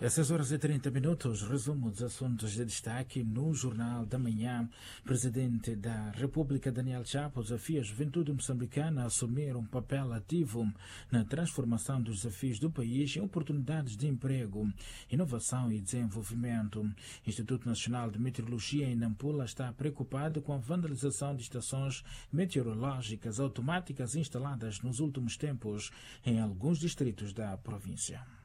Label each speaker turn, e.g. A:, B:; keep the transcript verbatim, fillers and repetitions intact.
A: Às seis horas e trinta minutos, resumo dos assuntos de destaque no Jornal da Manhã. Presidente da República, Daniel Chapo, desafia a juventude moçambicana a assumir um papel ativo na transformação dos desafios do país em oportunidades de emprego, inovação e desenvolvimento. Instituto Nacional de Meteorologia em Nampula está preocupado com a vandalização de estações meteorológicas automáticas instaladas nos últimos tempos em alguns distritos da província.